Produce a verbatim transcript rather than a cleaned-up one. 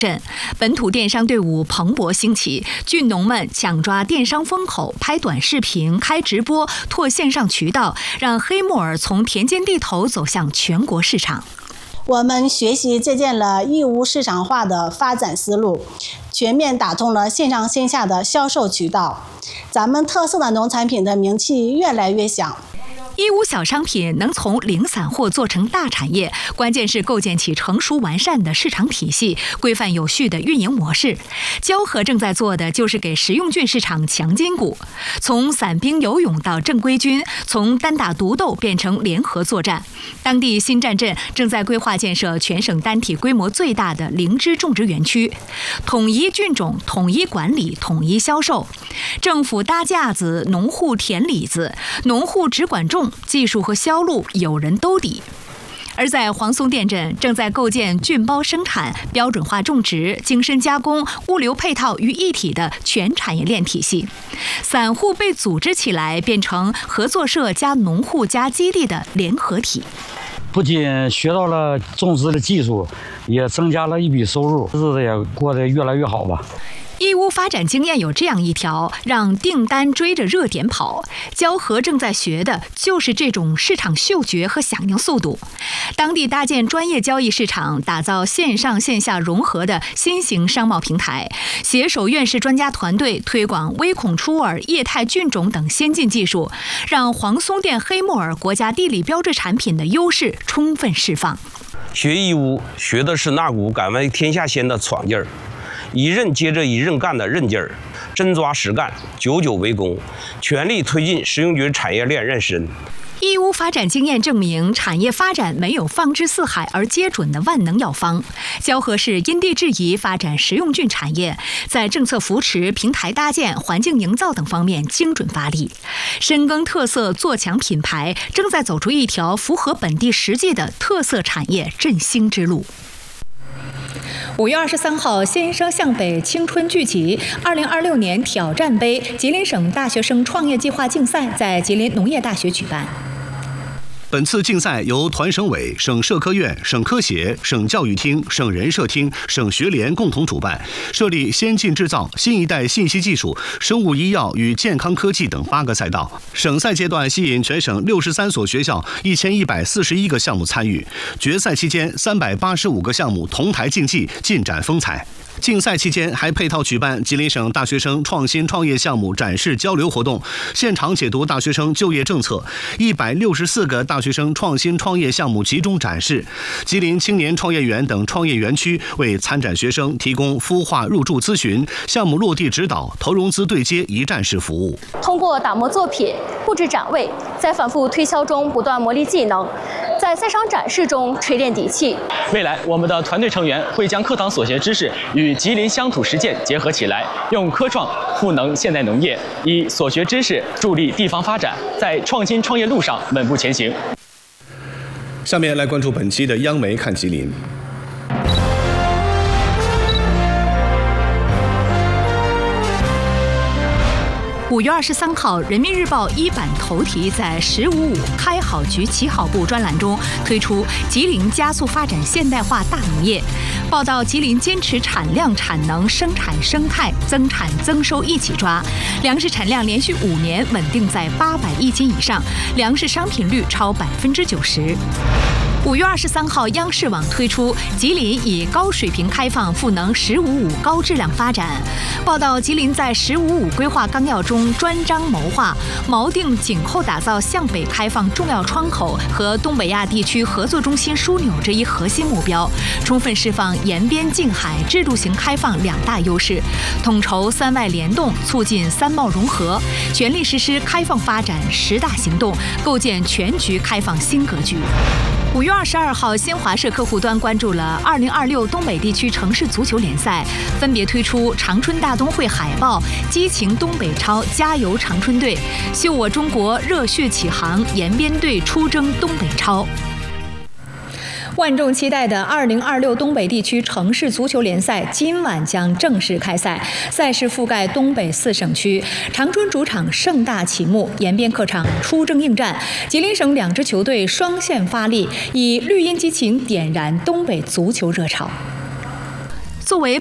镇，本土电商队伍蓬勃兴起，郡农们抢抓电商风口，拍短视频、开直播，拓线上渠道，让黑木耳从田间地头走向全国市场。 我们学习借鉴了义乌市场化的发展思路，全面打通了线上线下的销售渠道，咱们特色的农产品的名气越来越响。 义乌小商品能从零散货做成大产业，关键是构建起成熟完善的市场体系，规范有序的运营模式。蛟河正在做的就是给食用菌市场强筋骨，从散兵游勇到正规军，从单打独斗变成联合作战。当地新站镇正在规划建设全省单体规模最大的灵芝种植园区，统一菌种、统一管理、统一销售。政府搭架子，农户填里子，农户只管种，技术和销路有人兜底。而在黄松店镇，正在构建菌包生产、标准化种植、精深加工、物流配套于一体的全产业链体系。散户被组织起来，变成合作社加农户加基地的联合体。 不仅学到了种植的技术，也增加了一笔收入，日子也过得越来越好吧。 义乌发展经验有这样一条，让订单追着热点跑。蛟河正在学的就是这种市场嗅觉和响应速度。当地搭建专业交易市场，打造线上线下融合的新型商贸平台，携手院士专家团队推广微孔出耳、液态菌种等先进技术，让黄松店黑木耳国家地理标志产品的优势充分释放。 学义乌学的是那股敢为天下先的闯劲儿，一任接着一任干的韧劲儿，真抓实干，久久为功，全力推进食用菌产业链妊娠。 义乌发展经验证明，产业发展没有放之四海而皆准的万能药方。蛟河市因地制宜发展食用菌产业，在政策扶持、平台搭建、环境营造等方面精准发力，深耕特色，做强品牌，正在走出一条符合本地实际的特色产业振兴之路。五月二十三号，先生向北青春聚集二零二六年挑战杯吉林省大学生创业计划竞赛在吉林农业大学举办。 本次竞赛由团省委、省社科院、省科协、省教育厅、省人社厅、省学联共同主办，设立先进制造、新一代信息技术、生物医药与健康科技等八个赛道。省赛阶段吸引全省六十三所学校一千一百四十一个项目参与，决赛期间三百八十五个项目同台竞技，尽展风采。竞赛期间还配套举办吉林省大学生创新创业项目展示交流活动，现场解读大学生就业政策，一百六十四个大学生创新创业项目集中展示。吉林青年创业园等创业园区为参展学生提供孵化入驻咨询、项目落地指导、投融资对接一站式服务。 通过打磨作品、布置展位，在反复推销中不断磨砺技能，在赛场展示中锤炼底气。 未来，我们的团队成员会将课堂所学知识与吉林乡土实践结合起来，用科创赋能现代农业，以所学知识助力地方发展，在创新创业路上稳步前行。 下面来关注本期的央媒看吉林。 五月二十三号，《人民日报》一版头题在“十五五开好局起好步”专栏中推出吉林加速发展现代化大农业，报道吉林坚持产量、产能、生产生态、增产增收一起抓，粮食产量连续五年稳定在八百亿斤以上，粮食商品率超百分之九十。五月二十三号，央视网推出吉林以高水平开放赋能“十五五”高质量发展，报道吉林在“十五五”规划纲要中专章谋划，锚定紧扣打造向北开放重要窗口和东北亚地区合作中心枢纽这一核心目标，充分释放沿边近海制度型开放两大优势，统筹三外联动，促进三贸融合，全力实施开放发展十大行动，构建全局开放新格局。五月二十二号，新华社客户端关注了二零二六东北地区城市足球联赛，分别推出长春大东会海报、激情东北超、加油长春队、秀我中国热血起航、延边队出征东北超。万众期待的二零二六东北地区城市足球联赛今晚将正式开赛，赛事覆盖东北四省区。长春主场盛大启幕，延边客场出征应战。吉林省两支球队双线发力，以绿茵激情点燃东北足球热潮。 作为